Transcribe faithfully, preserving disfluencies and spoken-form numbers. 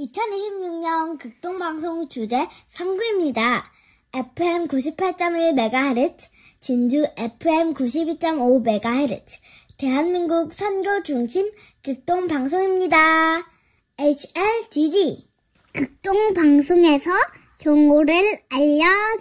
이천이십육 년 극동방송 주제 선구입니다. 에프엠 구십팔 점 일 메가헤르츠, 진주 에프엠 구십이 점 오 메가헤르츠, 대한민국 선교 중심 극동방송입니다. 에이치엘디디 극동방송에서 정보를 알려드립니다.